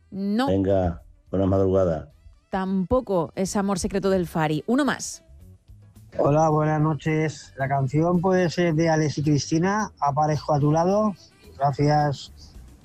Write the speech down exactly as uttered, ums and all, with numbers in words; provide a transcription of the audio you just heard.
No. Venga, buena madrugada. Tampoco es Amor secreto del Fari. Uno más. Hola, buenas noches. La canción puede ser de Alex y Cristina, Aparezco a tu lado. Gracias.